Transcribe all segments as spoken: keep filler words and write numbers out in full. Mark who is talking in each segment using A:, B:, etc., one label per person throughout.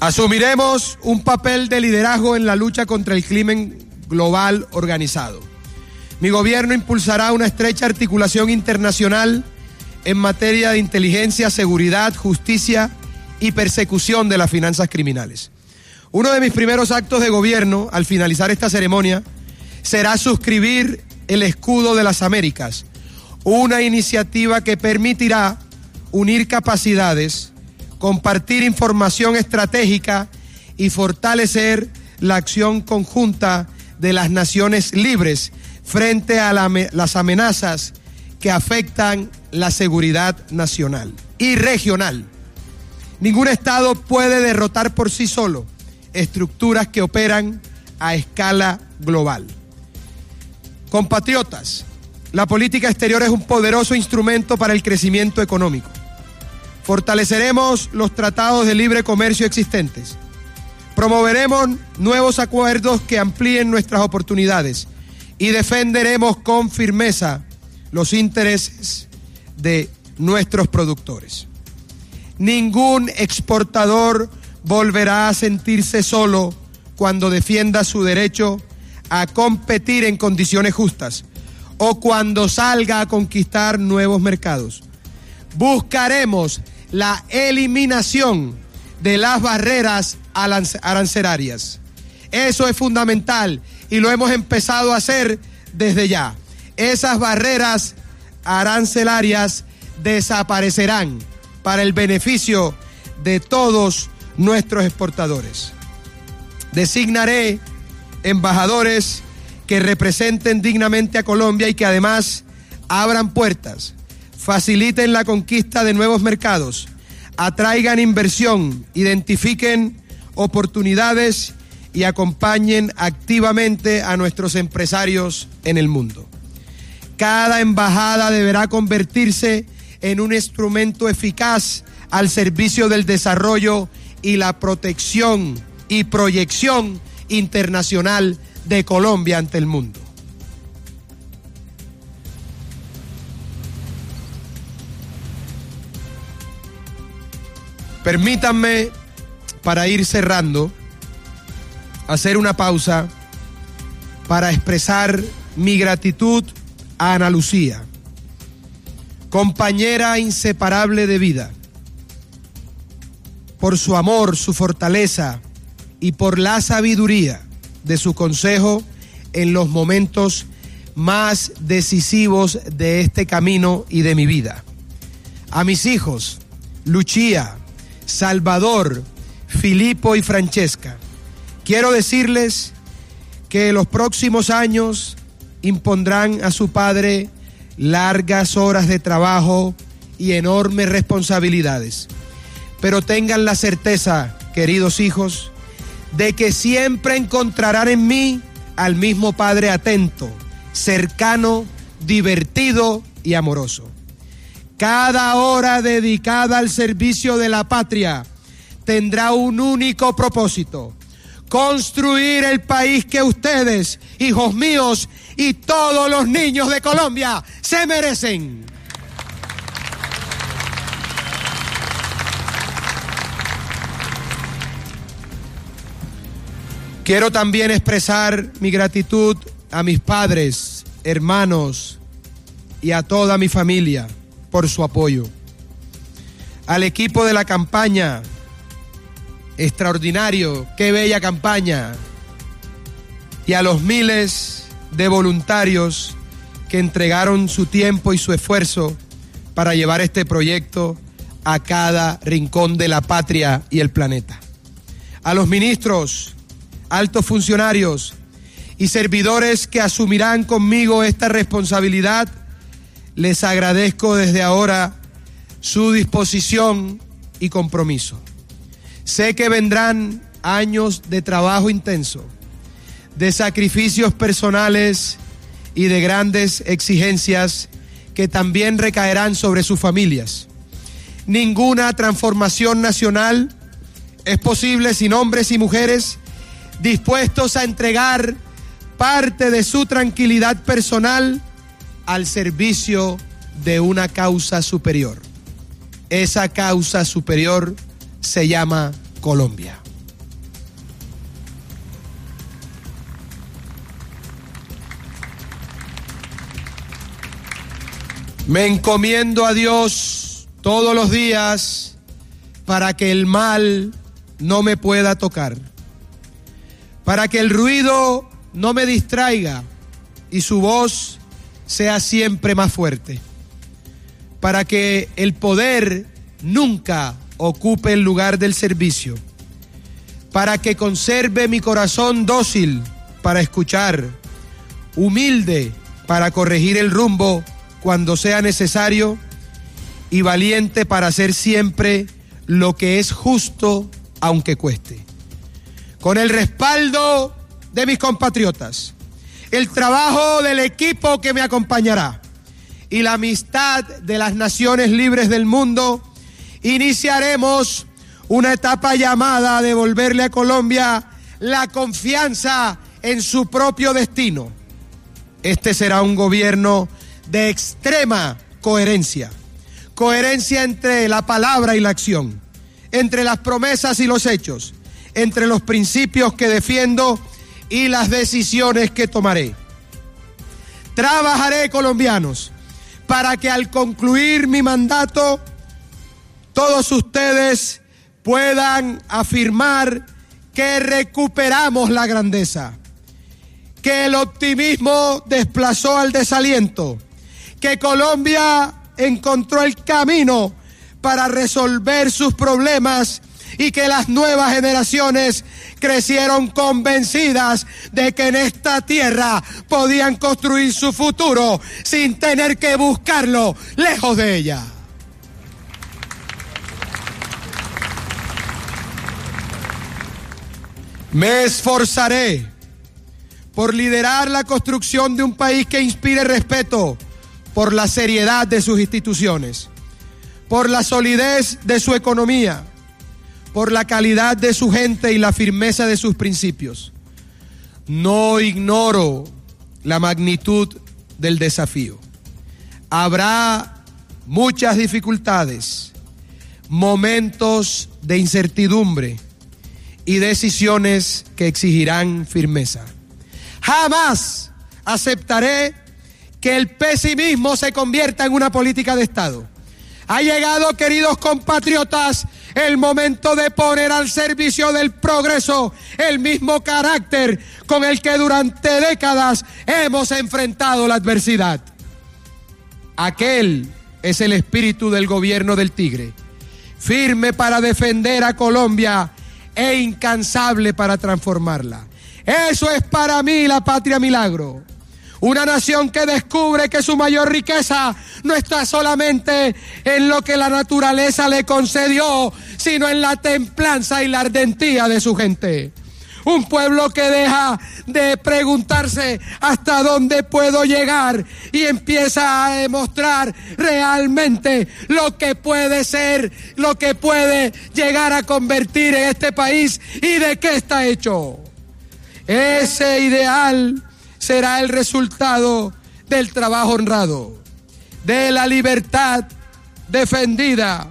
A: Asumiremos un papel de liderazgo en la lucha contra el crimen global organizado. Mi gobierno impulsará una estrecha articulación internacional en materia de inteligencia, seguridad, justicia y persecución de las finanzas criminales. Uno de mis primeros actos de gobierno, al finalizar esta ceremonia, será suscribir el Escudo de las Américas, una iniciativa que permitirá unir capacidades, compartir información estratégica y fortalecer la acción conjunta de las naciones libres frente a la, las amenazas que afectan la seguridad nacional y regional. Ningún Estado puede derrotar por sí solo estructuras que operan a escala global. Compatriotas, la política exterior es un poderoso instrumento para el crecimiento económico. Fortaleceremos los tratados de libre comercio existentes. Promoveremos nuevos acuerdos que amplíen nuestras oportunidades y defenderemos con firmeza los intereses de nuestros productores. Ningún exportador volverá a sentirse solo cuando defienda su derecho a competir en condiciones justas o cuando salga a conquistar nuevos mercados. Buscaremos la eliminación de las barreras arancelarias. Eso es fundamental y lo hemos empezado a hacer desde ya. Esas barreras arancelarias desaparecerán para el beneficio de todos nuestros exportadores. Designaré embajadores que representen dignamente a Colombia y que además abran puertas, faciliten la conquista de nuevos mercados, atraigan inversión, identifiquen oportunidades y acompañen activamente a nuestros empresarios en el mundo. Cada embajada deberá convertirse en un instrumento eficaz al servicio del desarrollo y la protección y proyección internacional de Colombia ante el mundo. Permítanme, para ir cerrando, hacer una pausa para expresar mi gratitud a Ana Lucía, compañera inseparable de vida, por su amor, su fortaleza y por la sabiduría de su consejo en los momentos más decisivos de este camino y de mi vida. A mis hijos, Lucía, Salvador, Filipo y Francesca, quiero decirles que los próximos años impondrán a su padre largas horas de trabajo y enormes responsabilidades. Pero tengan la certeza, queridos hijos, de que siempre encontrarán en mí al mismo padre atento, cercano, divertido y amoroso. Cada hora dedicada al servicio de la patria tendrá un único propósito: construir el país que ustedes, hijos míos, y todos los niños de Colombia se merecen. Quiero también expresar mi gratitud a mis padres, hermanos y a toda mi familia por su apoyo. Al equipo de la campaña, extraordinario, qué bella campaña. Y a los miles de voluntarios que entregaron su tiempo y su esfuerzo para llevar este proyecto a cada rincón de la patria y el planeta. A los ministros, altos funcionarios y servidores que asumirán conmigo esta responsabilidad, les agradezco desde ahora su disposición y compromiso. Sé que vendrán años de trabajo intenso, de sacrificios personales y de grandes exigencias que también recaerán sobre sus familias. Ninguna transformación nacional es posible sin hombres y mujeres dispuestos a entregar parte de su tranquilidad personal al servicio de una causa superior. Esa causa superior se llama Colombia. Me encomiendo a Dios todos los días para que el mal no me pueda tocar, para que el ruido no me distraiga y su voz sea siempre más fuerte, para que el poder nunca ocupe el lugar del servicio, para que conserve mi corazón dócil para escuchar, humilde para corregir el rumbo cuando sea necesario y valiente para hacer siempre lo que es justo aunque cueste. Con el respaldo de mis compatriotas, el trabajo del equipo que me acompañará y la amistad de las naciones libres del mundo, iniciaremos una etapa llamada a devolverle a Colombia la confianza en su propio destino. Este será un gobierno de extrema coherencia, coherencia entre la palabra y la acción, entre las promesas y los hechos, entre los principios que defiendo y las decisiones que tomaré. Trabajaré, colombianos, para que al concluir mi mandato, todos ustedes puedan afirmar que recuperamos la grandeza, que el optimismo desplazó al desaliento, que Colombia encontró el camino para resolver sus problemas y que las nuevas generaciones crecieron convencidas de que en esta tierra podían construir su futuro sin tener que buscarlo lejos de ella. Me esforzaré por liderar la construcción de un país que inspire respeto por la seriedad de sus instituciones, por la solidez de su economía, por la calidad de su gente y la firmeza de sus principios. No ignoro la magnitud del desafío. Habrá muchas dificultades, momentos de incertidumbre y decisiones que exigirán firmeza. Jamás aceptaré que el pesimismo se convierta en una política de Estado. Ha llegado, queridos compatriotas, el momento de poner al servicio del progreso el mismo carácter con el que durante décadas hemos enfrentado la adversidad. Aquel es el espíritu del gobierno del Tigre, firme para defender a Colombia e incansable para transformarla. Eso es para mí la patria milagro. Una nación que descubre que su mayor riqueza no está solamente en lo que la naturaleza le concedió, sino en la templanza y la ardentía de su gente. Un pueblo que deja de preguntarse hasta dónde puedo llegar y empieza a demostrar realmente lo que puede ser, lo que puede llegar a convertir en este país y de qué está hecho. Ese ideal será el resultado del trabajo honrado, de la libertad defendida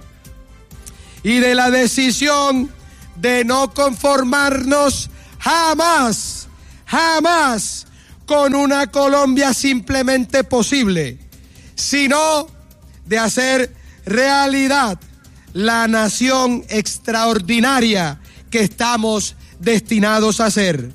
A: y de la decisión de no conformarnos jamás, jamás con una Colombia simplemente posible, sino de hacer realidad la nación extraordinaria que estamos destinados a ser.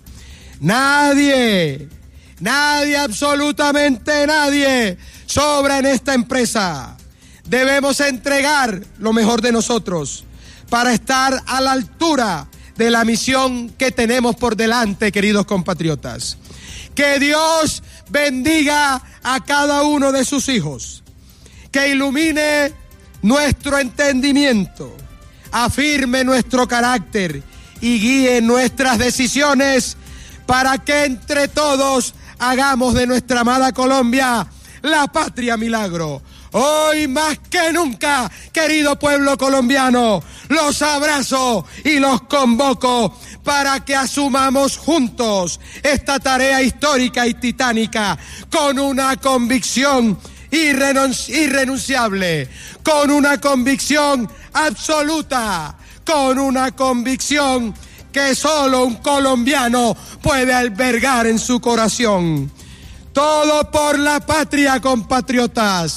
A: Nadie, nadie, absolutamente nadie sobra en esta empresa. Debemos entregar lo mejor de nosotros para estar a la altura de la misión que tenemos por delante, queridos compatriotas. Que Dios bendiga a cada uno de sus hijos, que ilumine nuestro entendimiento, afirme nuestro carácter y guíe nuestras decisiones para que entre todos hagamos de nuestra amada Colombia la patria milagro. Hoy más que nunca, querido pueblo colombiano, los abrazo y los convoco para que asumamos juntos esta tarea histórica y titánica con una convicción irrenunci- irrenunciable, con una convicción absoluta, con una convicción que solo un colombiano puede albergar en su corazón. Todo por la patria, compatriotas.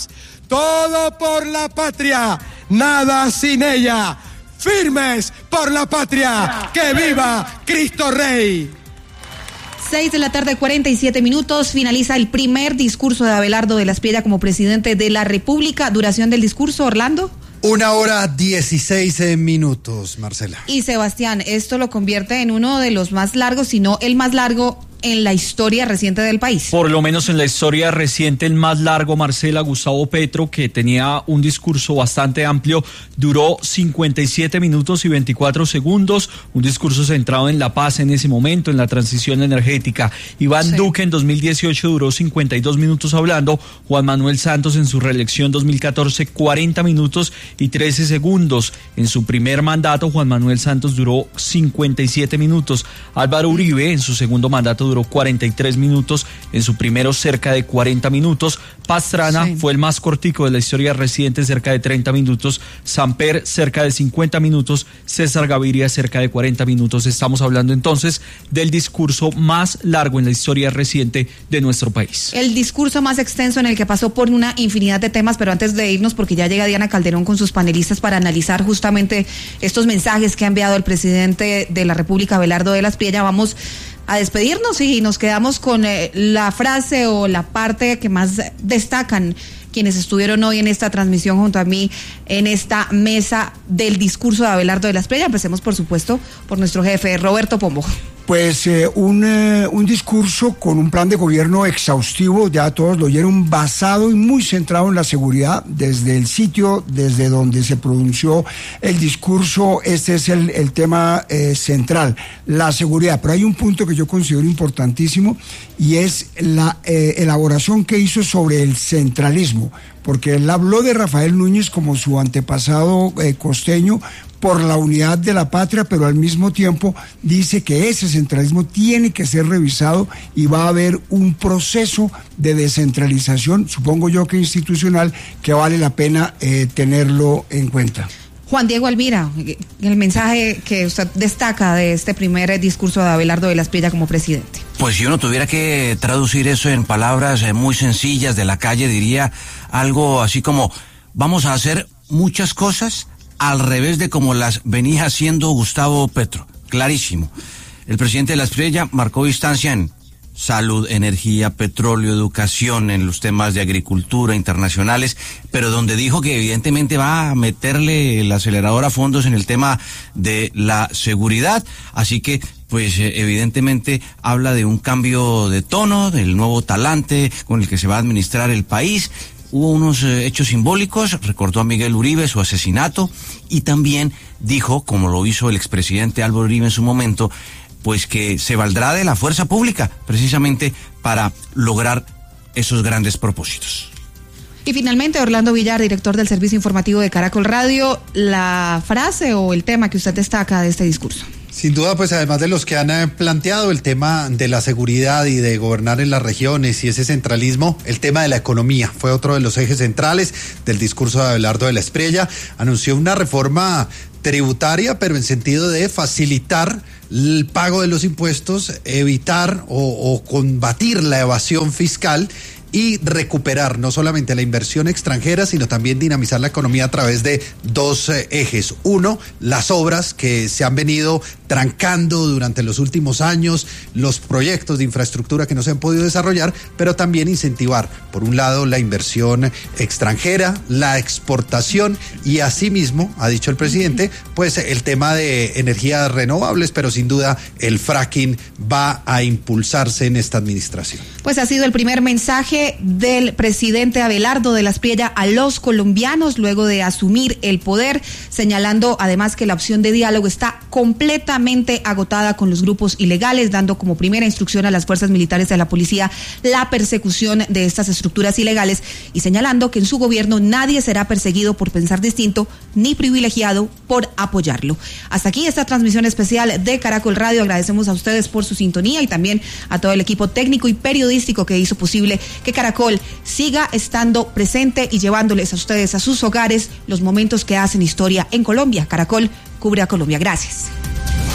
A: Todo por la patria, nada sin ella. Firmes por la patria, que viva Cristo Rey.
B: Seis de la tarde, cuarenta y siete minutos, finaliza el primer discurso de Abelardo de la Espriella como presidente de la República. Duración del discurso, Orlando.
C: Una hora dieciséis minutos, Marcela.
B: Y Sebastián, esto lo convierte en uno de los más largos, si no el más largo en la historia reciente del país.
D: Por lo menos en la historia reciente, el más largo, Marcela. Gustavo Petro, que tenía un discurso bastante amplio, duró cincuenta y siete minutos y veinticuatro segundos, un discurso centrado en la paz en ese momento, en la transición energética. Iván sí. Duque en dos mil dieciocho duró cincuenta y dos minutos hablando, Juan Manuel Santos en su reelección dos mil catorce, cuarenta minutos y trece segundos. En su primer mandato, Juan Manuel Santos duró cincuenta y siete minutos. Álvaro Uribe en su segundo mandato duró cuarenta y tres minutos, en su primero cerca de cuarenta minutos. Pastrana sí. fue el más cortico de la historia reciente, cerca de treinta minutos. Samper cerca de cincuenta minutos. César Gaviria cerca de cuarenta minutos. Estamos hablando entonces del discurso más largo en la historia reciente de nuestro país.
B: El discurso más extenso en el que pasó por una infinidad de temas, pero antes de irnos, porque ya llega Diana Calderón con sus panelistas para analizar justamente estos mensajes que ha enviado el presidente de la República, Abelardo de la Espriella, vamos a despedirnos y nos quedamos con eh, la frase o la parte que más destacan quienes estuvieron hoy en esta transmisión junto a mí en esta mesa del discurso de Abelardo de la Espriella. Empecemos, por supuesto, por nuestro jefe, Roberto Pombo.
E: Pues eh, un, eh, un discurso con un plan de gobierno exhaustivo, ya todos lo oyeron, basado y muy centrado en la seguridad. Desde el sitio, desde donde se pronunció el discurso, este es el, el tema eh, central, la seguridad. Pero hay un punto que yo considero importantísimo y es la eh, elaboración que hizo sobre el centralismo, porque él habló de Rafael Núñez como su antepasado eh, costeño, por la unidad de la patria, pero al mismo tiempo dice que ese centralismo tiene que ser revisado y va a haber un proceso de descentralización, supongo yo que institucional, que vale la pena eh, tenerlo en cuenta.
B: Juan Diego Alvira, el mensaje que usted destaca de este primer discurso de Abelardo de la Espriella como presidente.
F: Pues si uno tuviera que traducir eso en palabras eh, muy sencillas de la calle, diría algo así como: vamos a hacer muchas cosas al revés de como las venía haciendo Gustavo Petro. Clarísimo. El presidente de la Espriella marcó distancia en salud, energía, petróleo, educación, en los temas de agricultura internacionales, pero donde dijo que evidentemente va a meterle el acelerador a fondos en el tema de la seguridad. Así que pues evidentemente habla de un cambio de tono, del nuevo talante con el que se va a administrar el país. Hubo unos eh, hechos simbólicos, recordó a Miguel Uribe su asesinato y también dijo, como lo hizo el expresidente Álvaro Uribe en su momento, pues que se valdrá de la fuerza pública precisamente para lograr esos grandes propósitos.
B: Y finalmente, Orlando Villar, director del Servicio Informativo de Caracol Radio, la frase o el tema que usted destaca de este discurso.
C: Sin duda, pues además de los que han eh, planteado el tema de la seguridad y de gobernar en las regiones y ese centralismo, el tema de la economía fue otro de los ejes centrales del discurso de Abelardo de la Espriella. Anunció una reforma tributaria, pero en sentido de facilitar el pago de los impuestos, evitar o, o combatir la evasión fiscal y recuperar no solamente la inversión extranjera, sino también dinamizar la economía a través de dos eh, ejes. Uno, las obras que se han venido trancando durante los últimos años, los proyectos de infraestructura que no se han podido desarrollar, pero también incentivar, por un lado, la inversión extranjera, la exportación y asimismo, ha dicho el presidente, pues el tema de energías renovables, pero sin duda el fracking va a impulsarse en esta administración.
B: Pues ha sido el primer mensaje del presidente Abelardo de la Espriella a los colombianos luego de asumir el poder, señalando además que la opción de diálogo está completamente agotada con los grupos ilegales, dando como primera instrucción a las fuerzas militares y a la policía la persecución de estas estructuras ilegales y señalando que en su gobierno nadie será perseguido por pensar distinto ni privilegiado por apoyarlo. Hasta aquí esta transmisión especial de Caracol Radio. Agradecemos a ustedes por su sintonía y también a todo el equipo técnico y periodístico que hizo posible que Caracol siga estando presente y llevándoles a ustedes a sus hogares los momentos que hacen historia en Colombia. Caracol cubre a Colombia. Gracias.